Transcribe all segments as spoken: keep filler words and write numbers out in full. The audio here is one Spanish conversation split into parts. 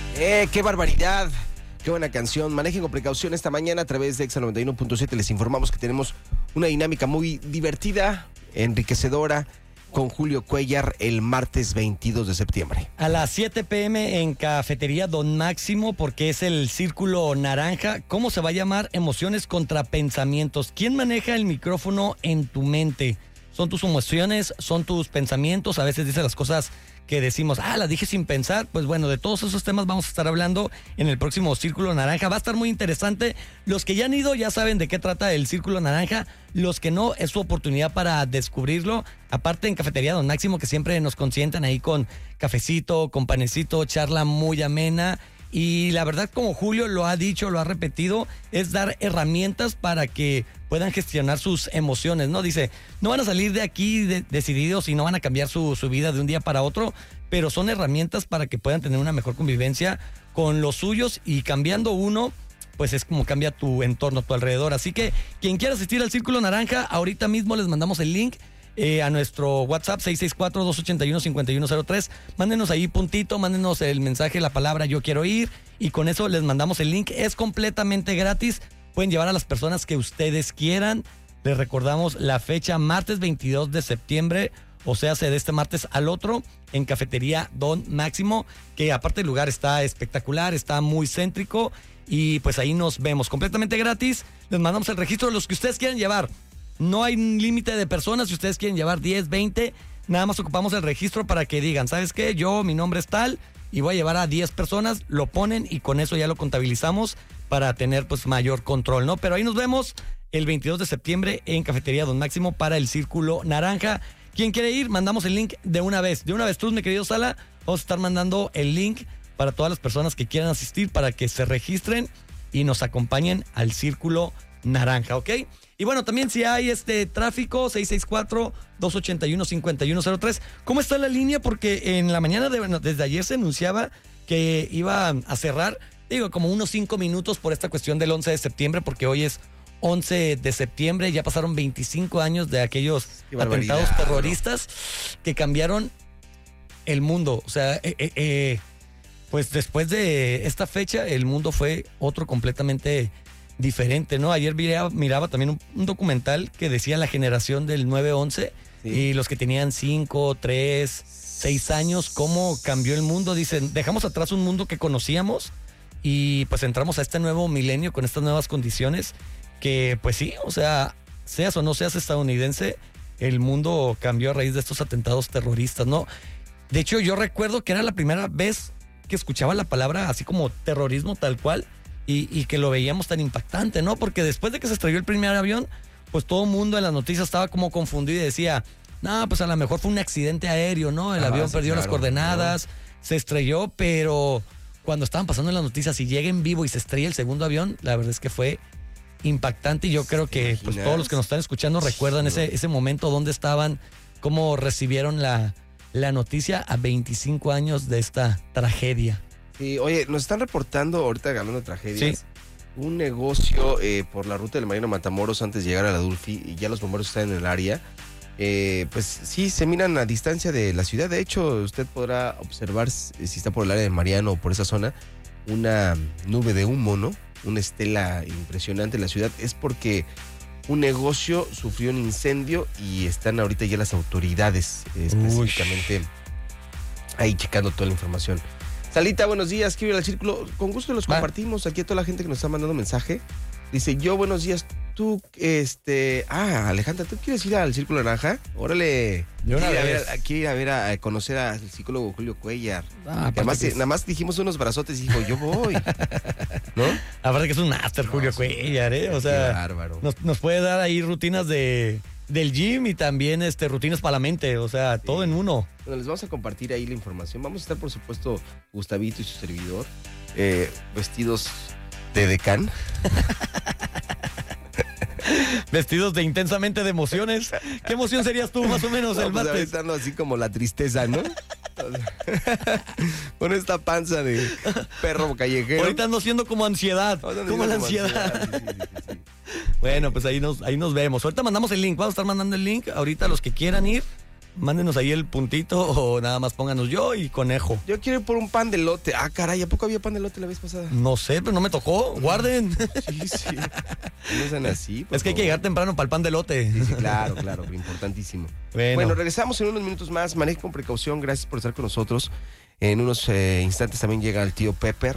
Eh, qué barbaridad. Qué buena canción. Manejen con precaución esta mañana a través de Exa noventa y uno punto siete. Les informamos que tenemos una dinámica muy divertida, enriquecedora, con Julio Cuellar el martes veintidós de septiembre. A las siete p.m. en Cafetería Don Máximo, porque es el Círculo Naranja. ¿Cómo se va a llamar? Emociones contra pensamientos. ¿Quién maneja el micrófono en tu mente? Son tus emociones, son tus pensamientos. A veces dices las cosas que decimos, ah, las dije sin pensar. Pues bueno, de todos esos temas vamos a estar hablando en el próximo Círculo Naranja. Va a estar muy interesante. Los que ya han ido ya saben de qué trata el Círculo Naranja. Los que no, es su oportunidad para descubrirlo. Aparte en Cafetería Don Máximo, que siempre nos consientan ahí con cafecito, con panecito, charla muy amena. Y la verdad, como Julio lo ha dicho, lo ha repetido, es dar herramientas para que puedan gestionar sus emociones, ¿no? Dice, no van a salir de aquí de, decididos y no van a cambiar su, su vida de un día para otro, pero son herramientas para que puedan tener una mejor convivencia con los suyos, y cambiando uno, pues es como cambia tu entorno, tu alrededor. Así que quien quiera asistir al Círculo Naranja, ahorita mismo les mandamos el link Eh, a nuestro WhatsApp seis seis cuatro, dos ocho uno, cinco uno cero tres. Mándenos ahí puntito, mándenos el mensaje, la palabra yo quiero ir, y con eso les mandamos el link. Es completamente gratis, pueden llevar a las personas que ustedes quieran. Les recordamos la fecha, martes veintidós de septiembre, o sea, de este martes al otro, en Cafetería Don Máximo, que aparte el lugar está espectacular, está muy céntrico, y pues ahí nos vemos completamente gratis. Les mandamos el registro de los que ustedes quieran llevar. No hay límite de personas. Si ustedes quieren llevar diez, veinte, nada más ocupamos el registro para que digan, ¿sabes qué? Yo, mi nombre es tal y voy a llevar a diez personas, lo ponen y con eso ya lo contabilizamos para tener pues mayor control, ¿no? Pero ahí nos vemos el veintidós de septiembre en Cafetería Don Máximo para el Círculo Naranja. ¿Quién quiere ir? Mandamos el link de una vez. De una vez, tú, mi querido Sala, vamos a estar mandando el link para todas las personas que quieran asistir para que se registren y nos acompañen al Círculo Naranja, ¿ok? Y bueno, también si hay este tráfico, seis seis cuatro, dos ocho uno, cinco uno cero tres. ¿Cómo está la línea? Porque en la mañana, de, bueno, desde ayer se anunciaba que iba a cerrar, digo, como unos cinco minutos por esta cuestión del once de septiembre, porque hoy es once de septiembre, ya pasaron veinticinco años de aquellos atentados terroristas, ¿no?, que cambiaron el mundo. O sea, eh, eh, eh, pues después de esta fecha, el mundo fue otro completamente diferente, ¿no? Ayer miraba, miraba también un, un documental que decía la generación del nueve once, sí, y los que tenían cinco, tres, seis años, cómo cambió el mundo. Dicen, dejamos atrás un mundo que conocíamos y pues entramos a este nuevo milenio con estas nuevas condiciones que pues sí, o sea, seas o no seas estadounidense, el mundo cambió a raíz de estos atentados terroristas, ¿no? De hecho, yo recuerdo que era la primera vez que escuchaba la palabra así como terrorismo tal cual, Y, y que lo veíamos tan impactante, ¿no? Porque después de que se estrelló el primer avión, pues todo el mundo en las noticias estaba como confundido y decía, no, pues a lo mejor fue un accidente aéreo, ¿no? El ah, avión sí, perdió claro, las coordenadas, no, se estrelló, pero cuando estaban pasando en las noticias y llega en vivo y se estrella el segundo avión, la verdad es que fue impactante, y yo creo que pues, todos los que nos están escuchando recuerdan ese, ese momento, dónde estaban, cómo recibieron la, la noticia a veinticinco años de esta tragedia. Sí, oye, nos están reportando, ahorita ganando tragedias, sí, un negocio eh, por la ruta del Mariano Matamoros antes de llegar a la Dulfi, y ya los bomberos están en el área. Eh, pues sí, se miran a distancia de la ciudad. De hecho, usted podrá observar, si está por el área de Mariano o por esa zona, una nube de humo, ¿no? Una estela impresionante en la ciudad. Es porque un negocio sufrió un incendio y están ahorita ya las autoridades eh, específicamente Uy. ahí checando toda la información. Salita, buenos días, quiero ir al Círculo. Con gusto los compartimos aquí a toda la gente que nos está mandando mensaje. Dice, yo, buenos días, tú, este... Ah, Alejandra, ¿tú quieres ir al Círculo Naranja? Órale. De una quiero, vez. Ir a ver, quiero ir a ver a, a conocer al psicólogo Julio Cuellar. Ah, además, es... nada más dijimos unos brazotes y dijo, yo voy. ¿No? Aparte que es un máster, no, Julio sí, Cuellar, ¿eh? O sea, bárbaro. Nos, nos puede dar ahí rutinas de... del gym y también este rutinas para la mente, o sea, sí, todo en uno. Bueno, les vamos a compartir ahí la información. Vamos a estar, por supuesto, Gustavito y su servidor, eh, vestidos de decán. Vestidos de intensamente de emociones. ¿Qué emoción serías tú, más o menos, no, el pues martes? Estando así como la tristeza, ¿no? Con esta panza de perro callejero. Ahorita ando siendo como ansiedad. Como la como ansiedad. ansiedad. Sí, sí, sí, sí. Bueno, pues ahí nos, ahí nos vemos. Ahorita mandamos el link. Vamos a estar mandando el link ahorita a los que quieran ir Mándenos ahí el puntito o nada más pónganos yo y conejo. Yo quiero ir por un pan de elote. Ah, caray, ¿a poco había pan de elote la vez pasada? No sé, pero no me tocó. Guarden. Sí, sí. No sean así. Es que hay que llegar temprano para el pan de elote. Sí, sí, claro, claro, importantísimo. Bueno. bueno, regresamos en unos minutos más. Maneje con precaución. Gracias por estar con nosotros. En unos eh, instantes también llega el tío Pepper.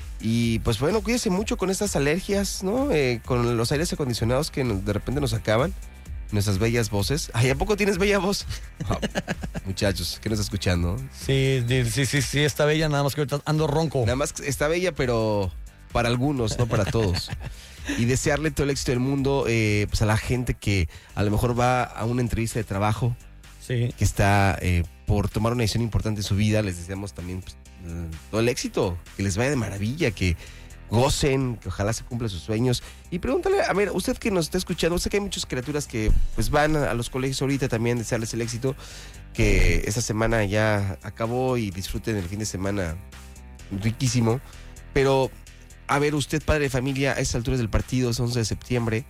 Y pues bueno, cuídese mucho con estas alergias, ¿no? Eh, con los aires acondicionados que nos, de repente nos acaban. Nuestras bellas voces. Ay, ¿a poco tienes bella voz? Oh, muchachos, ¿qué nos está escuchando? Sí, sí, sí, sí, está bella, nada más que ahorita ando ronco. Nada más está bella, pero para algunos, no para todos. Y desearle todo el éxito del mundo eh, pues a la gente que a lo mejor va a una entrevista de trabajo, sí, que está eh, por tomar una decisión importante en su vida. Les deseamos también pues, todo el éxito, que les vaya de maravilla, que gocen, que ojalá se cumplan sus sueños. Y pregúntale, a ver, usted que nos está escuchando, sé que hay muchas criaturas que pues van a los colegios ahorita también, desearles el éxito, que esta semana ya acabó y disfruten el fin de semana riquísimo. Pero, a ver, usted, padre de familia, a esas alturas del partido, es once de septiembre,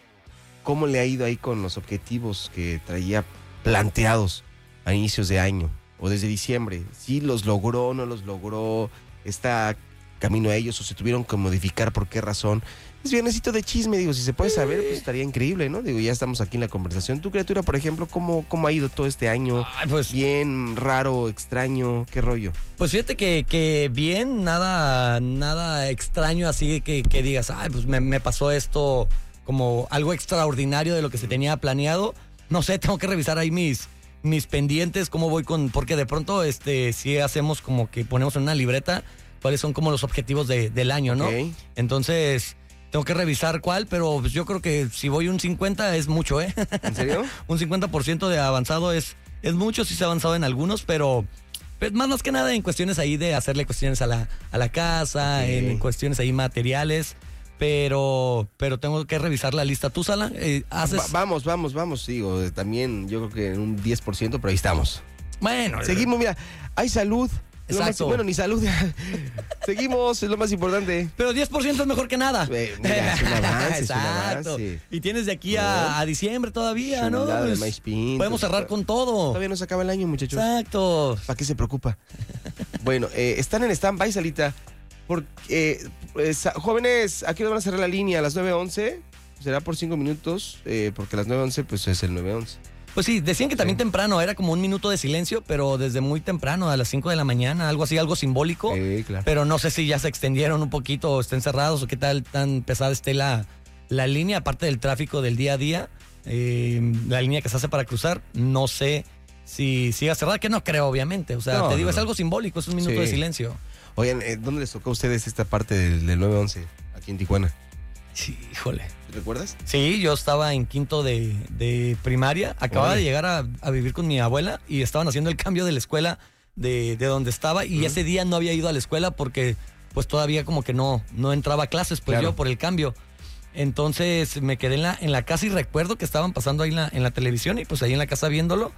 ¿cómo le ha ido ahí con los objetivos que traía planteados a inicios de año o desde diciembre? ¿Sí los logró, no los logró? ¿Está camino a ellos o se tuvieron que modificar? ¿Por qué razón? Es viernesito de chisme, digo, si se puede saber, pues estaría increíble, ¿no? Digo, ya estamos aquí en la conversación. Tu criatura, por ejemplo, ¿cómo, cómo ha ido todo este año? Ay, pues, bien, raro, extraño, ¿qué rollo? Pues fíjate que, que bien, nada, nada extraño así que, que digas, ay, pues me, me pasó esto como algo extraordinario de lo que se tenía planeado. No sé, tengo que revisar ahí mis, mis pendientes, cómo voy con, porque de pronto este sí hacemos como que ponemos en una libreta cuáles son como los objetivos de, del año, ¿no? Okay. Entonces, tengo que revisar cuál, pero pues yo creo que si voy un cincuenta es mucho, ¿eh? ¿En serio? Un cincuenta por ciento de avanzado es, es mucho, sí se ha avanzado en algunos, pero pues, más, más que nada en cuestiones ahí de hacerle cuestiones a la, a la casa, Okay. en cuestiones ahí materiales, pero, pero tengo que revisar la lista. ¿Tú, Sala, eh, haces...? Va- vamos, vamos, vamos, digo, eh, también yo creo que en un diez por ciento, pero ahí estamos. Bueno. Seguimos, mira, hay salud. Lo más- Exacto. bueno, ni salud. Seguimos, es lo más importante. Pero diez por ciento es mejor que nada. Eh, mira, es un avance, es un Exacto. avance. Y tienes de aquí ¿No? a, a diciembre todavía, ¿no? Chulada de Pues, maíz pinto. podemos cerrar con todo. Todavía no se acaba el año, muchachos. Exacto. ¿Para qué se preocupa? Bueno, eh, están en stand-by, Salita. Porque, eh, pues, jóvenes, aquí nos van a cerrar la línea a las nueve once. Será por cinco minutos, eh, porque a las nueve once pues es el nueve once. Pues sí, decían que también Sí. temprano, era como un minuto de silencio, pero desde muy temprano, a las cinco de la mañana, algo así, algo simbólico. Sí, claro. Pero no sé si ya se extendieron un poquito o estén cerrados o qué tal tan pesada esté la, la línea, aparte del tráfico del día a día, eh, la línea que se hace para cruzar, no sé si siga cerrada, que no creo, obviamente. O sea, No, te digo, no, es no. algo simbólico, es un minuto Sí. de silencio. Oigan, eh, ¿dónde les tocó a ustedes esta parte del, del nueve once? Aquí en Tijuana. Sí, híjole. ¿Te recuerdas? Sí, yo estaba en quinto de, de primaria, acababa Órale. de llegar a, a vivir con mi abuela y estaban haciendo el cambio de la escuela de, de donde estaba y Ujú. ese día no había ido a la escuela porque pues todavía como que no, no entraba a clases, pues Claro. yo por el cambio. Entonces me quedé en la, en la casa y recuerdo que estaban pasando ahí en la, en la televisión y pues ahí en la casa viéndolo.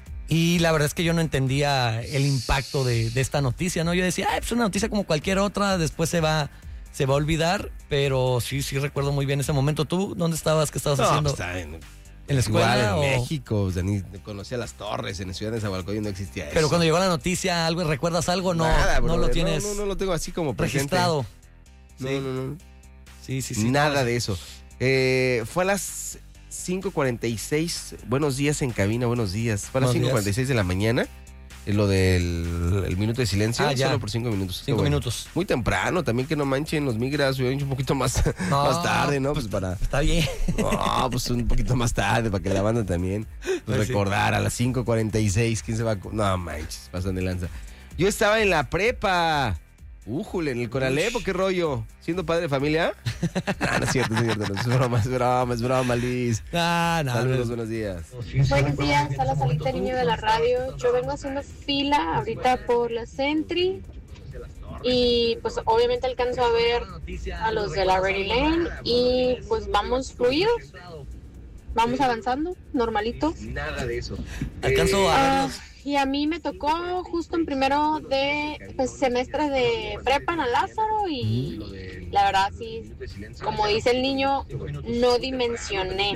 Y la verdad es que yo no entendía el impacto de, de esta noticia, ¿no? Yo decía, ay, pues una noticia como cualquier otra, después se va, se va a olvidar, pero sí, sí recuerdo muy bien ese momento. ¿Tú dónde estabas? ¿Qué estabas No, haciendo? pues, está en, ¿En la escuela igual, o- en México, o sea, ni conocía las torres, en Ciudad de Nezahualcóyotl no existía eso. Pero cuando llegó la noticia, ¿algo recuerdas algo? No, Nada, no lo brother, tienes No, no, no lo tengo así como presente. registrado. No, Sí. no, no. Sí, sí, sí. Nada de eso. Eh, fue a las cinco cuarenta y seis. Buenos días en cabina, buenos días. Fue a las Buenos cinco días. cuarenta y seis de la mañana. eh, Lo del el minuto de silencio. Ah, ya. Solo por cinco minutos. Qué Cinco bueno. minutos. Muy temprano, también que no manchen los migras. Hubieran hecho un poquito más, No, más tarde, ¿no? Pues para. Está bien. No, pues un poquito más tarde para que la banda también pues, Pues sí. recordar a las cinco cuarenta y seis. ¿Quién se va a.? co- No manches, pasan de lanza. Yo estaba en la prepa. Újule, en el Conalep, ¿qué rollo? ¿Siendo padre de familia? No, no es cierto, no es cierto. No, es broma, es broma, es broma, Liz. Ah, no, Saludos, no. buenos días. Buenos días, a la salita niño de la radio. Yo vengo haciendo fila ahorita por la Sentry y pues obviamente alcanzo a ver a los de la Ready Lane y pues vamos fluidos, vamos avanzando, normalito. Nada de eso. Alcanzo a Ah, verlos. y a mí me tocó justo en primero de pues, semestre de prepa en Lázaro y la verdad sí, como dice el niño, no dimensioné.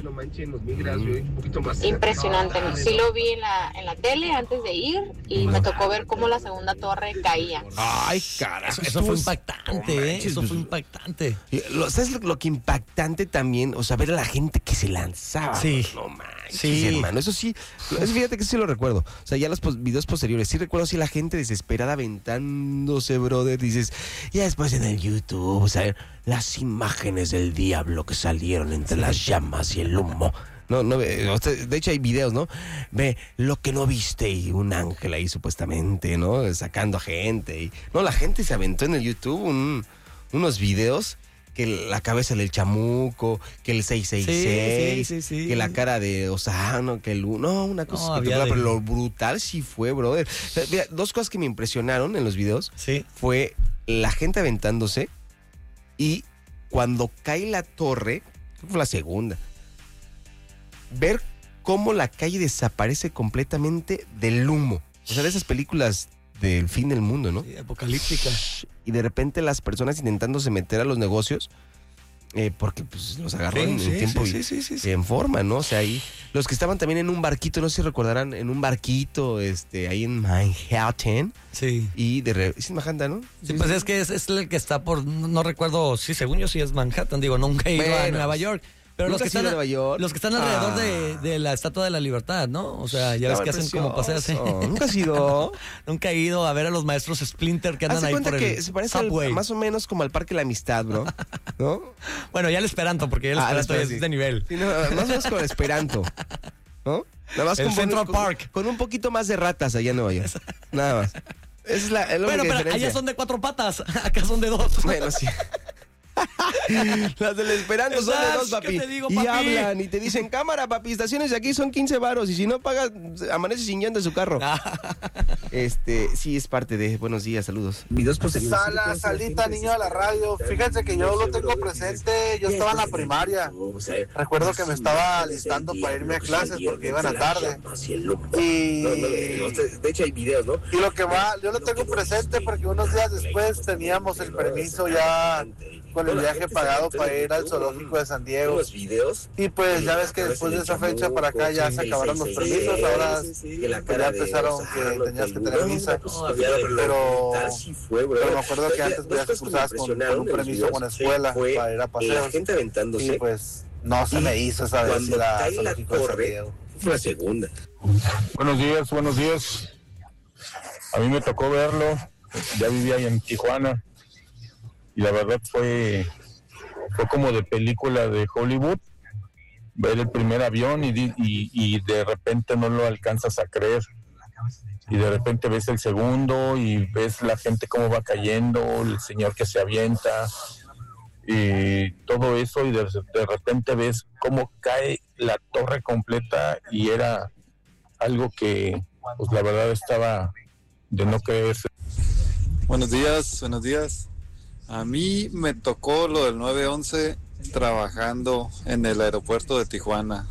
Impresionante, ¿no? Sí lo vi en la, en la tele antes de ir y me tocó ver cómo la segunda torre caía. Ay, carajo. Eso, eso fue impactante, ¿eh? Eso fue impactante. ¿Sabes lo, lo que impactante también? O sea, ver a la gente que se lanzaba. Sí. No manches, sí. hermano. Eso sí, eso fíjate que sí lo recuerdo. O sea, ya los pos- videos posteriores, sí recuerdo sí la gente desesperada aventándose, brother. Dices, ya después en el YouTube, o sea, las imágenes del diablo que salieron entre las llamas y el humo. No, no, de hecho hay videos, ¿no? Ve lo que no viste y un ángel ahí supuestamente, ¿no? Sacando a gente. Y, no, la gente se aventó en el YouTube un, unos videos que la cabeza del chamuco, que el seis seis seis, sí, sí, sí, sí. que la cara de Osano, que el... No, una cosa No, espectacular, de... pero lo brutal sí fue, brother. Mira, dos cosas que me impresionaron en los videos sí. fue la gente aventándose y cuando cae la torre, creo que fue la segunda, ver cómo la calle desaparece completamente del humo. O sea, de esas películas del fin del mundo, ¿no? Sí, apocalíptica. Y de repente las personas intentándose meter a los negocios eh, porque pues los agarró sí, en, sí, en tiempo sí, y sí, sí, sí. en forma, ¿no? O sea, ahí los que estaban también en un barquito, no sé si recordarán, en un barquito este ahí en Manhattan. Sí. Y de re... ¿Es en Manhattan, no? Sí, sí, pues sí. es que es, es el que está por, no, no recuerdo, sí, según yo sí es Manhattan, digo, nunca he ido bueno, a Nueva York. Pero los que, están, Nueva York? los que están alrededor ah. de, de la Estatua de la Libertad, ¿no? O sea, ya ves que hacen como paseos. ¿Nunca has ido? Nunca he ido a ver a los maestros Splinter que andan ahí por que el se parece subway. Al, más o menos como al Parque de la Amistad, bro. ¿No? Bueno, ya el Esperanto, porque ya el ah, Esperanto es es de nivel. Sí, no, más o menos con el Esperanto. ¿No? Nada más el con, Central con, Park. Con un poquito más de ratas allá en Nueva York. Nada más. Esa es la, es la bueno, pero diferencia. allá son de cuatro patas, acá son de dos. Bueno, sí. Las del Esperanto son de dos, papi. Te digo, y papi? hablan y te dicen, cámara, papi, estaciones de aquí son quince varos y si no pagas, amanece sin llanta de su carro. Este, sí, es parte de buenos días, saludos. Videos posteriores. Sala, salita, niño de la radio. Fíjense que yo lo tengo presente. Yo estaba en la primaria. Recuerdo que me estaba alistando para irme a clases porque iban a tarde. Y de hecho hay videos, ¿no? Y lo que más, yo lo tengo presente porque unos días después teníamos el permiso ya con el viaje pagado para ir al zoológico de San Diego. Y pues ya ves que después de esa fecha para acá ya se acabaron los permisos, ahora pues ya empezaron que tenías que tener visa. Pero, pero me acuerdo que antes veías cursadas con, con un permiso con escuela para ir a paseos. Y pues no se me hizo esa vez ir al zoológico de San Diego. Fue la segunda. Buenos días, buenos días. A mí me tocó verlo, ya vivía ahí en Tijuana. Y la verdad fue, fue como de película de Hollywood, ver el primer avión y, y, y de repente no lo alcanzas a creer. Y de repente ves el segundo y ves la gente cómo va cayendo, el señor que se avienta y todo eso y de, de repente ves cómo cae la torre completa y era algo que pues la verdad estaba de no creerse. Buenos días, buenos días. A mí me tocó lo del nueve once trabajando en el aeropuerto de Tijuana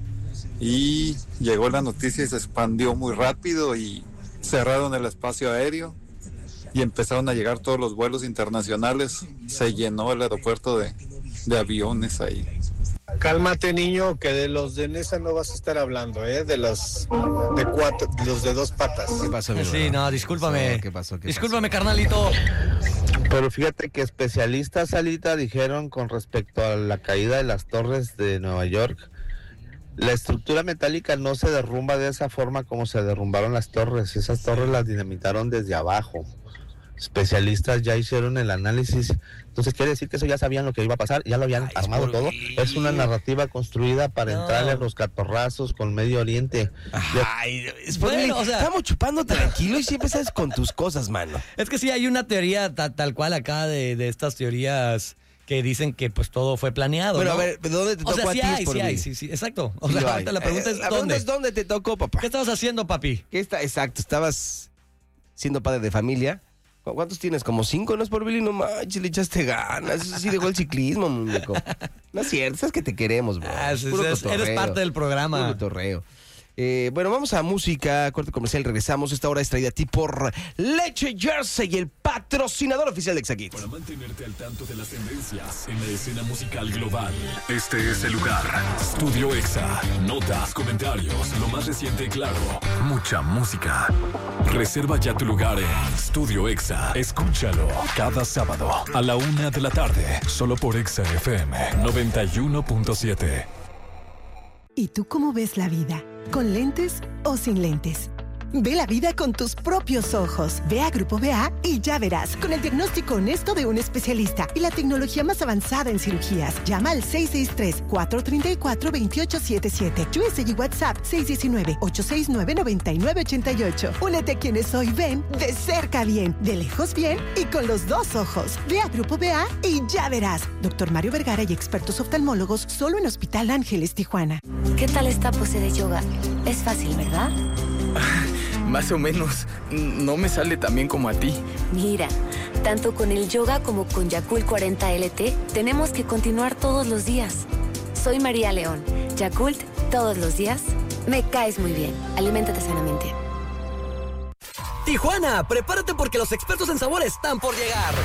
y llegó la noticia y se expandió muy rápido y cerraron el espacio aéreo y empezaron a llegar todos los vuelos internacionales. Se llenó el aeropuerto de, de aviones ahí. Cálmate, niño, que de los de Nesa no vas a estar hablando, ¿eh? De los de cuatro, los de dos patas. ¿Qué pasó, mi Sí, no, discúlpame. ¿Qué pasó? ¿Qué discúlpame, pasó? carnalito. Pero fíjate que especialistas, Alita, dijeron con respecto a la caída de las torres de Nueva York, la estructura metálica no se derrumba de esa forma como se derrumbaron las torres. Esas torres las dinamitaron desde abajo. Especialistas ya hicieron el análisis. Entonces quiere decir que eso ya sabían lo que iba a pasar, ya lo habían Ay, armado es todo. Es una narrativa construida para no. entrarle a los catorrazos con Medio Oriente. Ay, es bueno, o sea, estamos chupando tranquilo y siempre sales con tus cosas, mano. Es que sí hay una teoría ta, tal cual acá de, de estas teorías que dicen que pues todo fue planeado. Pero ¿no? a ver, ¿dónde te o tocó sea, sí a ti? Hay, sí hay, sí, sí, exacto. O sí sea, ahorita la pregunta eh, es la ¿dónde? Pregunta es ¿dónde te tocó, papá? ¿Qué estabas haciendo, papi? ¿Qué está? Exacto, estabas siendo padre de familia. ¿Cuántos tienes? ¿Como cinco? ¿No es por Billy? No manches, le echaste ganas. Eso sí dejó el ciclismo, muñeco. No es cierto, sabes que te queremos, bro. Ah, es, Puro es, eres parte del programa. Puro cotorreo. Eh, bueno, vamos a música, corte comercial, regresamos. Esta hora es traída a ti por Leche Jersey, el patrocinador oficial de Exa-Kids. Para mantenerte al tanto de las tendencias en la escena musical global, este es el lugar. Studio Exa. Notas, comentarios, lo más reciente y claro. Mucha música. Reserva ya tu lugar en Studio Exa. Escúchalo cada sábado a la una de la tarde, solo por Exa F M noventa y uno punto siete. ¿Y tú cómo ves la vida? ¿Con lentes o sin lentes? Ve la vida con tus propios ojos. Ve a Grupo B A y ya verás, con el diagnóstico honesto de un especialista y la tecnología más avanzada en cirugías. Llama al seis seis tres, cuatro tres cuatro, dos ocho siete siete. U S y WhatsApp seis uno nueve, ocho seis nueve, nueve nueve ocho ocho. Únete a quienes hoy ven de cerca bien, de lejos bien y con los dos ojos. Ve a Grupo B A y ya verás. Doctor Mario Vergara y expertos oftalmólogos solo en Hospital Ángeles, Tijuana. ¿Qué tal esta pose de yoga? Es fácil, ¿verdad? Más o menos. No me sale tan bien como a ti. Mira, tanto con el yoga como con Yakult cuarenta L T, tenemos que continuar todos los días. Soy María León. Yakult, todos los días. Me caes muy bien. Aliméntate sanamente. Tijuana, prepárate porque los expertos en sabor están por llegar.